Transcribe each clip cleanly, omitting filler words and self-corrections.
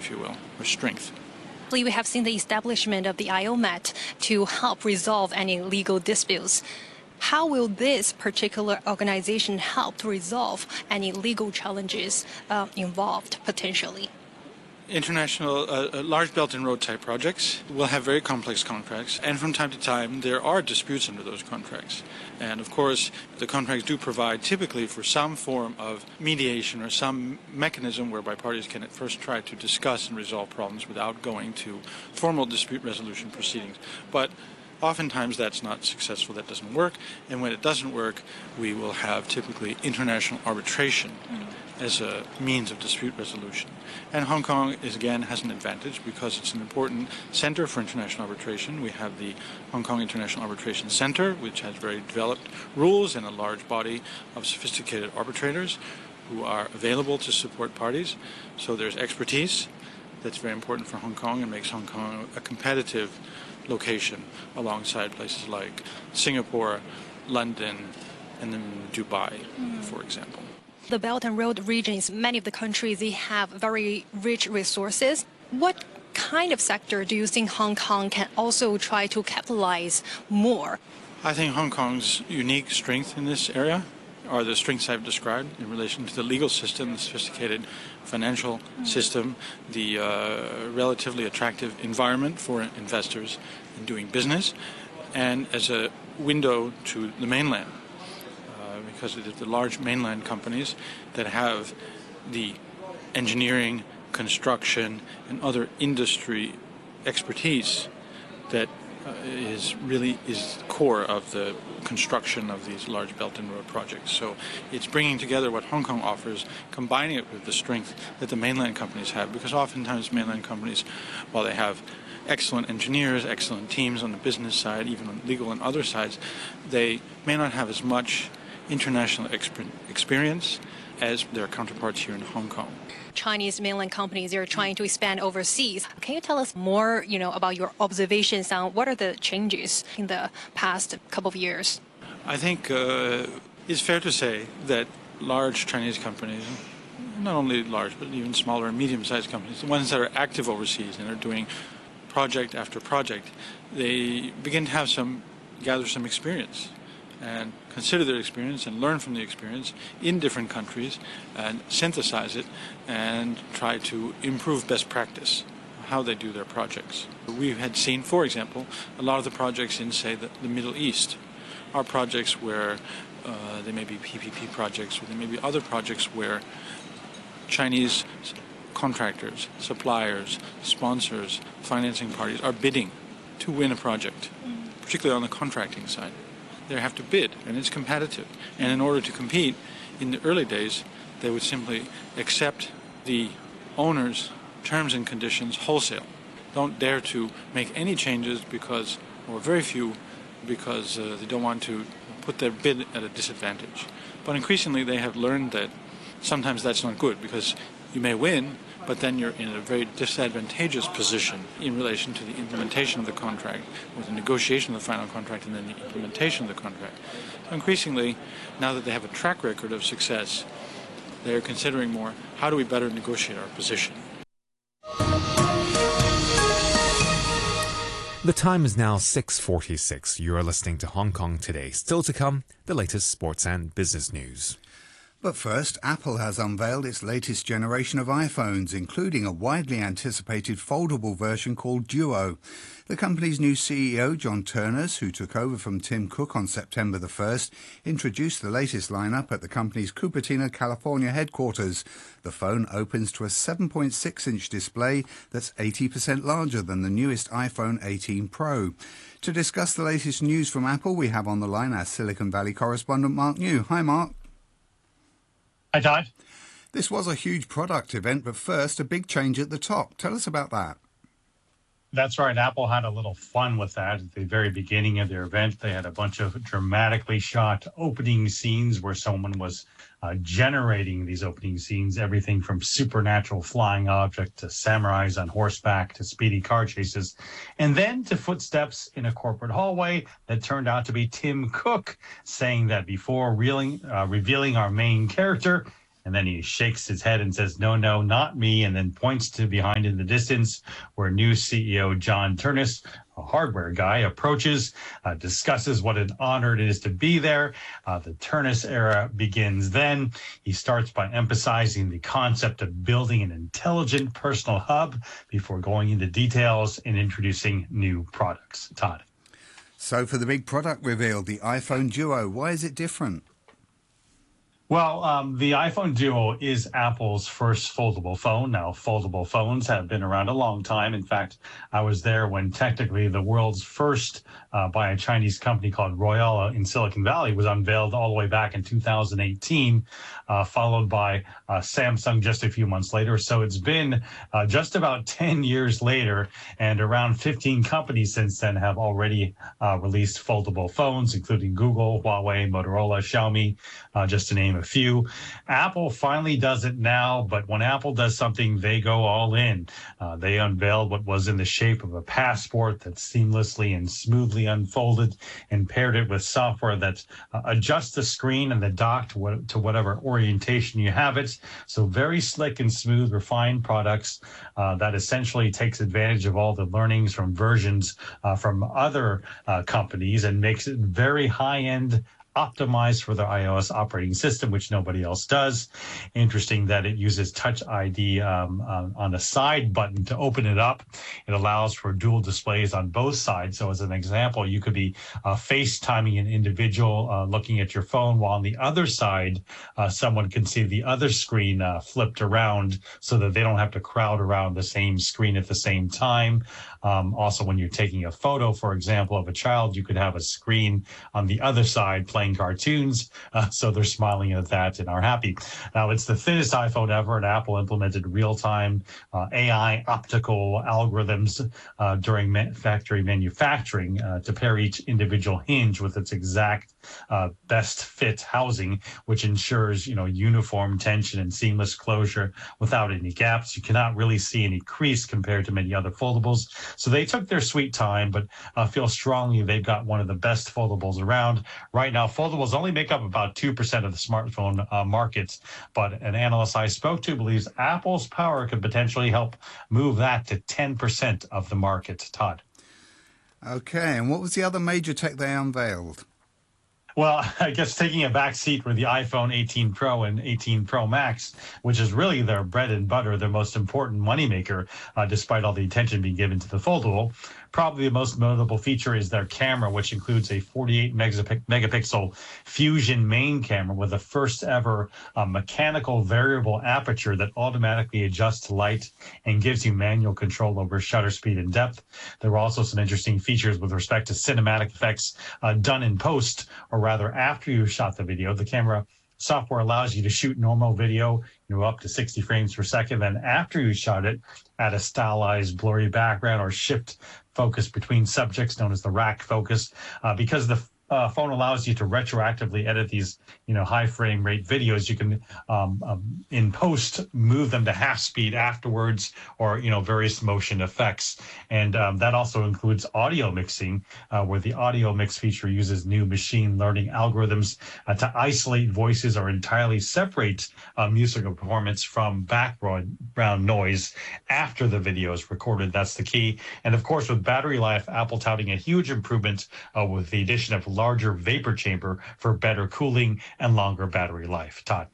if you will, or strength. We have seen the establishment of the IOMAT to help resolve any legal disputes. How will this particular organization help to resolve any legal challenges involved potentially? International large Belt and Road type projects will have very complex contracts, and from time to time there are disputes under those contracts. And of course, the contracts do provide typically for some form of mediation or some mechanism whereby parties can at first try to discuss and resolve problems without going to formal dispute resolution proceedings. But oftentimes that's not successful, that doesn't work, and when it doesn't work, we will have typically international arbitration as a means of dispute resolution. And Hong Kong has an advantage because it's an important center for international arbitration. We have the Hong Kong International Arbitration Center, which has very developed rules and a large body of sophisticated arbitrators who are available to support parties. So there's expertise that's very important for Hong Kong and makes Hong Kong a competitive location alongside places like Singapore, London, and then Dubai, for example. The Belt and Road regions, many of the countries, they have very rich resources. What kind of sector do you think Hong Kong can also try to capitalize more? I think Hong Kong's unique strength in this area are the strengths I've described in relation to the legal system, the sophisticated financial system, the relatively attractive environment for investors in doing business, and as a window to the mainland. Because it is the large mainland companies that have the engineering, construction, and other industry expertise that is core of the construction of these large Belt and Road projects. So it's bringing together what Hong Kong offers, combining it with the strength that the mainland companies have, because oftentimes mainland companies, while they have excellent engineers, excellent teams on the business side, even on legal and other sides, they may not have as much international experience as their counterparts here in Hong Kong. Chinese mainland companies are trying to expand overseas. Can you tell us more, about your observations on what are the changes in the past couple of years? I think it's fair to say that large Chinese companies, not only large, but even smaller and medium-sized companies, the ones that are active overseas and are doing project after project, they begin to gather some experience and consider their experience and learn from the experience in different countries and synthesize it and try to improve best practice, how they do their projects. We had seen, for example, a lot of the projects in, say, the Middle East are projects where they may be PPP projects, or there may be other projects where Chinese contractors, suppliers, sponsors, financing parties are bidding to win a project, particularly on the contracting side. They have to bid, and it's competitive. And in order to compete, in the early days, they would simply accept the owner's terms and conditions wholesale. Don't dare to make any changes or very few, because they don't want to put their bid at a disadvantage. But increasingly, they have learned that sometimes that's not good, because you may win, but then you're in a very disadvantageous position in relation to the implementation of the contract, or the negotiation of the final contract, and then the implementation of the contract. So increasingly, now that they have a track record of success, they are considering more, how do we better negotiate our position? The time is now 6:46. You are listening to Hong Kong Today. Still to come, the latest sports and business news. But first, Apple has unveiled its latest generation of iPhones, including a widely anticipated foldable version called Duo. The company's new CEO, John Terners, who took over from Tim Cook on September the 1st, introduced the latest lineup at the company's Cupertino, California headquarters. The phone opens to a 7.6-inch display that's 80% larger than the newest iPhone 18 Pro. To discuss the latest news from Apple, we have on the line our Silicon Valley correspondent, Mark New. Hi, Mark. Hi, Todd. This was a huge product event, but first, a big change at the top. Tell us about that. That's right. Apple had a little fun with that at the very beginning of their event. They had a bunch of dramatically shot opening scenes where someone was generating these opening scenes, everything from supernatural flying objects to samurais on horseback to speedy car chases, and then to footsteps in a corporate hallway that turned out to be Tim Cook saying that before revealing our main character, And then he shakes his head and says, no, not me, and then points to behind in the distance where new CEO John Ternus, a hardware guy, approaches, discusses what an honor it is to be there. The Ternus era begins then. He starts by emphasizing the concept of building an intelligent personal hub before going into details and introducing new products. Todd. So for the big product reveal, the iPhone Duo, why is it different? Well, the iPhone Duo is Apple's first foldable phone. Now, foldable phones have been around a long time. In fact, I was there when technically the world's first by a Chinese company called Royale in Silicon Valley was unveiled all the way back in 2018, followed by Samsung just a few months later. So it's been just about 10 years later, and around 15 companies since then have already released foldable phones, including Google, Huawei, Motorola, Xiaomi, just to name a few. Apple finally does it now, but when Apple does something, they go all in. They unveiled what was in the shape of a passport that seamlessly and smoothly unfolded and paired it with software that adjusts the screen and the dock to whatever orientation you have it. So very slick and smooth, refined products that essentially takes advantage of all the learnings from versions from other companies and makes it very high-end, optimized for their iOS operating system, which nobody else does. Interesting that it uses Touch ID on the side button to open it up. It allows for dual displays on both sides. So as an example, you could be FaceTiming an individual looking at your phone, while on the other side, someone can see the other screen flipped around so that they don't have to crowd around the same screen at the same time. Also, when you're taking a photo, for example, of a child, you could have a screen on the other side playing cartoons, so they're smiling at that and are happy. Now, it's the thinnest iPhone ever, and Apple implemented real-time AI optical algorithms during factory manufacturing to pair each individual hinge with its exact best fit housing, which ensures uniform tension and seamless closure without any gaps. You cannot really see any crease compared to many other foldables. So they took their sweet time, but feel strongly they've got one of the best foldables around. Right now, foldables only make up about 2% of the smartphone market, but an analyst I spoke to believes Apple's power could potentially help move that to 10% of the market. Todd. Okay, and what was the other major tech they unveiled? Well, I guess taking a back seat were the iPhone 18 Pro and 18 Pro Max, which is really their bread and butter, their most important moneymaker, despite all the attention being given to the foldable. Probably the most notable feature is their camera, which includes a 48 megapixel Fusion main camera with the first ever mechanical variable aperture that automatically adjusts to light and gives you manual control over shutter speed and depth. There were also some interesting features with respect to cinematic effects done in post, or rather after you shot the video. The camera software allows you to shoot normal video, up to 60 frames per second. Then after you shot it, add a stylized blurry background or shift focus between subjects, known as the rack focus, because the phone allows you to retroactively edit these, high frame rate videos. You can, in post, move them to half speed afterwards, or, various motion effects. And that also includes audio mixing, where the audio mix feature uses new machine learning algorithms to isolate voices or entirely separate musical performance from background noise after the video is recorded. That's the key. And of course, with battery life, Apple touting a huge improvement with the addition of larger vapor chamber for better cooling and longer battery life. Todd.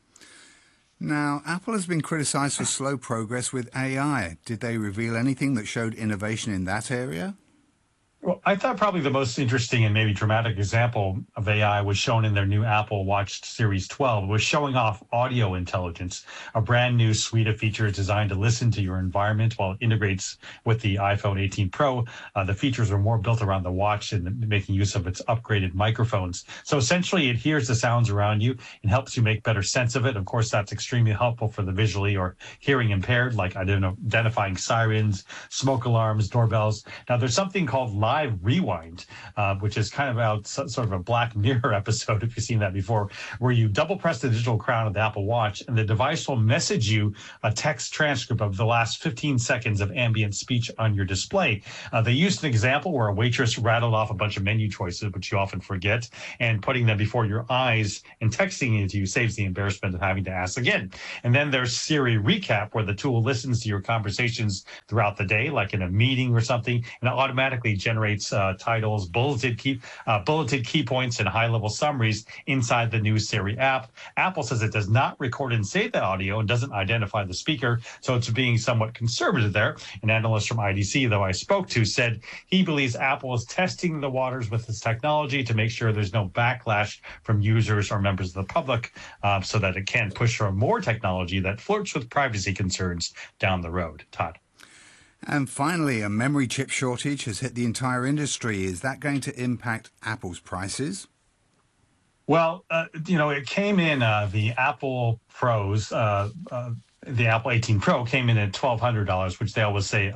Now, Apple has been criticized for slow progress with AI. Did they reveal anything that showed innovation in that area? Well, I thought probably the most interesting and maybe dramatic example of AI was shown in their new Apple Watch Series 12. It was showing off audio intelligence, a brand new suite of features designed to listen to your environment while it integrates with the iPhone 18 Pro. The features are more built around the watch and making use of its upgraded microphones. So essentially, it hears the sounds around you and helps you make better sense of it. Of course, that's extremely helpful for the visually or hearing impaired, like identifying sirens, smoke alarms, doorbells. Now, there's something called Live Rewind, which is kind of about sort of a Black Mirror episode, if you've seen that before, where you double press the digital crown of the Apple Watch and the device will message you a text transcript of the last 15 seconds of ambient speech on your display. They used an example where a waitress rattled off a bunch of menu choices, which you often forget, and putting them before your eyes and texting it to you saves the embarrassment of having to ask again. And then there's Siri Recap, where the tool listens to your conversations throughout the day, like in a meeting or something, and it automatically generates titles, bulleted key points, and high-level summaries inside the new Siri app. Apple says it does not record and save the audio and doesn't identify the speaker, so it's being somewhat conservative there. An analyst from IDC, though I spoke to, said he believes Apple is testing the waters with this technology to make sure there's no backlash from users or members of the public, so that it can push for more technology that flirts with privacy concerns down the road. Todd. And finally, a memory chip shortage has hit the entire industry. Is that going to impact Apple's prices? Well, it came in, the Apple Pros, the Apple 18 Pro came in at $1,200, which they always say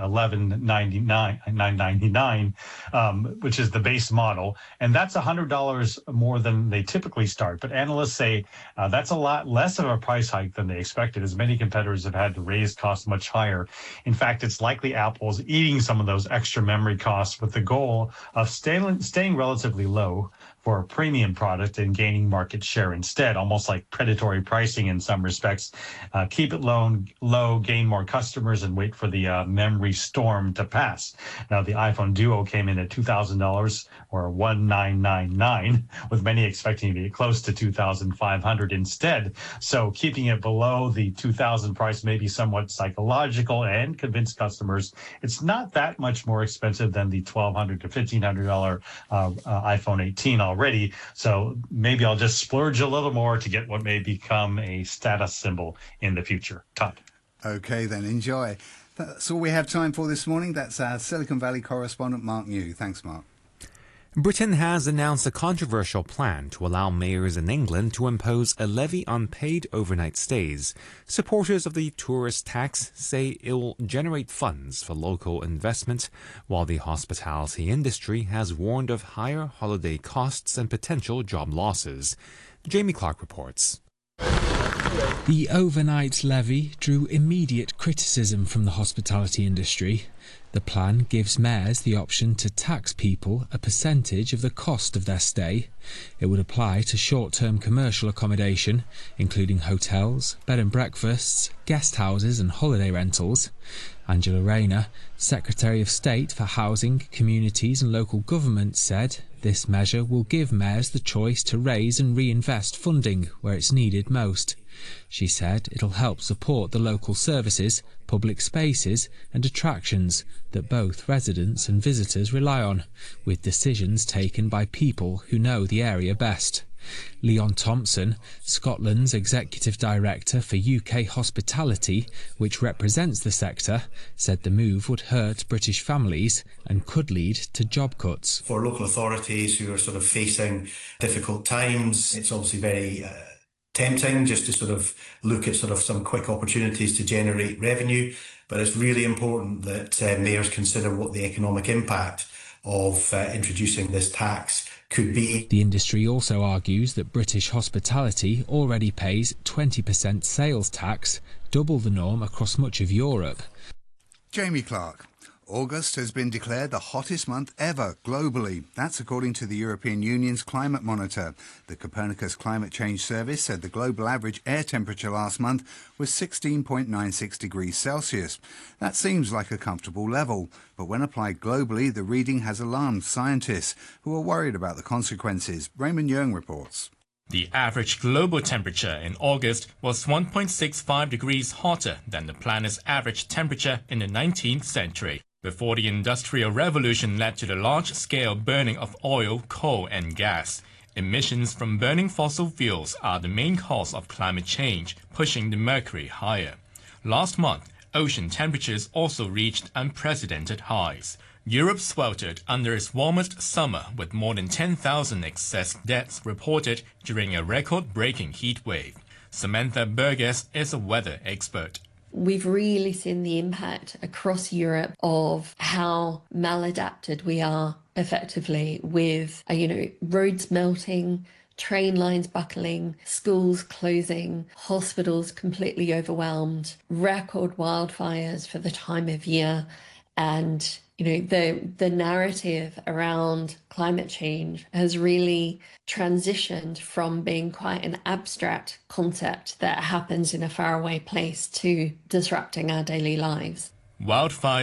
$1,199, which is the base model. And that's $100 more than they typically start. But analysts say that's a lot less of a price hike than they expected, as many competitors have had to raise costs much higher. In fact, it's likely Apple's eating some of those extra memory costs with the goal of staying relatively low for a premium product and gaining market share instead, almost like predatory pricing in some respects. Keep it low, gain more customers, and wait for the memory storm to pass. Now, the iPhone Duo came in at $2,000 or $1,999, with many expecting to be close to $2,500 instead. So keeping it below the $2,000 price may be somewhat psychological and convince customers it's not that much more expensive than the $1,200 to $1,500 iPhone 18 already. So maybe I'll just splurge a little more to get what may become a status symbol in the future. Todd. Okay, then enjoy. That's all we have time for this morning. That's our Silicon Valley correspondent, Mark New. Thanks, Mark. Britain has announced a controversial plan to allow mayors in England to impose a levy on paid overnight stays. Supporters of the tourist tax say it will generate funds for local investment, while the hospitality industry has warned of higher holiday costs and potential job losses. Jamie Clark reports. The overnight levy drew immediate criticism from the hospitality industry. The plan gives mayors the option to tax people a percentage of the cost of their stay. It would apply to short-term commercial accommodation, including hotels, bed and breakfasts, guest houses and holiday rentals. Angela Rayner, Secretary of State for Housing, Communities and Local Government, said this measure will give mayors the choice to raise and reinvest funding where it's needed most. She said it'll help support the local services, public spaces and attractions that both residents and visitors rely on, with decisions taken by people who know the area best. Leon Thompson, Scotland's Executive Director for UK Hospitality, which represents the sector, said the move would hurt British families and could lead to job cuts. For local authorities who are sort of facing difficult times, it's obviously very tempting just to sort of look at sort of some quick opportunities to generate revenue, but it's really important that mayors consider what the economic impact of introducing this tax could be. The industry also argues that British hospitality already pays 20% sales tax, double the norm across much of Europe. Jamie Clark. August has been declared the hottest month ever globally. That's according to the European Union's Climate Monitor. The Copernicus Climate Change Service said the global average air temperature last month was 16.96 degrees Celsius. That seems like a comfortable level, but when applied globally, the reading has alarmed scientists who are worried about the consequences. Raymond Yeung reports. The average global temperature in August was 1.65 degrees hotter than the planet's average temperature in the 19th century, before the Industrial Revolution led to the large-scale burning of oil, coal and gas. Emissions from burning fossil fuels are the main cause of climate change, pushing the mercury higher. Last month, ocean temperatures also reached unprecedented highs. Europe sweltered under its warmest summer, with more than 10,000 excess deaths reported during a record-breaking heat wave. Samantha Burgess is a weather expert. We've really seen the impact across Europe of how maladapted we are effectively with, roads melting, train lines buckling, schools closing, hospitals completely overwhelmed, record wildfires for the time of year. And, the narrative around climate change has really transitioned from being quite an abstract concept that happens in a faraway place to disrupting our daily lives. Wildfires